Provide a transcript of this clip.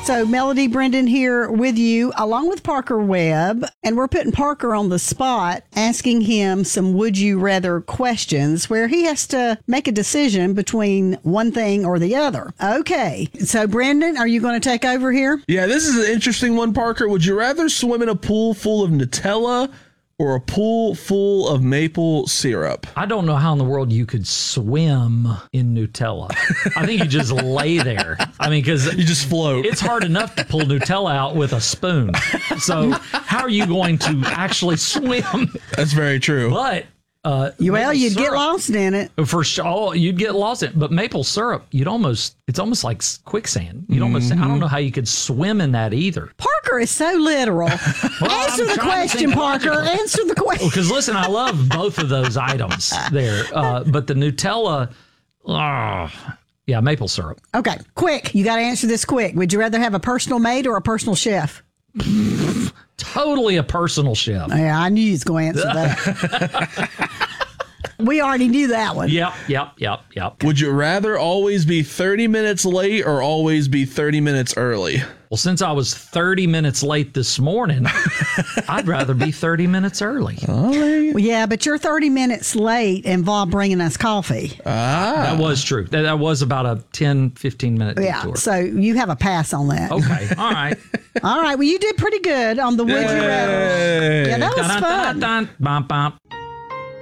So Melody Brendan here with you, along with Parker Webb, and we're putting Parker on the spot, asking him some would you rather questions where he has to make a decision between one thing or the other. Okay, so Brendan, are you going to take over here? Yeah, this is an interesting one, Parker. Would you rather swim in a pool full of Nutella or a pool full of maple syrup? I don't know how in the world you could swim in Nutella. I think you just lay there. I mean, because you just float. It's hard enough to pull Nutella out with a spoon. So how are you going to actually swim? That's very true. But you'd get lost in it. For sure, you'd get lost in it. But maple syrup, it's almost like quicksand. I don't know how you could swim in that either. Parker is so literal. Answer the question, Parker. Answer the question. Because listen, I love both of those items there. But the Nutella, yeah, maple syrup. Okay, quick. You got to answer this quick. Would you rather have a personal maid or a personal chef? Totally a personal chef. Yeah, I knew you was going to answer that. We already knew that one. Yep. Would you rather always be 30 minutes late or always be 30 minutes early? Well, since I was 30 minutes late this morning, I'd rather be 30 minutes early. Well, yeah, but your 30 minutes late involved bringing us coffee. That was true. That was about a 10, 15-minute detour. Yeah, so you have a pass on that. Okay, all right. All right, well, you did pretty good on the would you rather. Yeah, that was fun.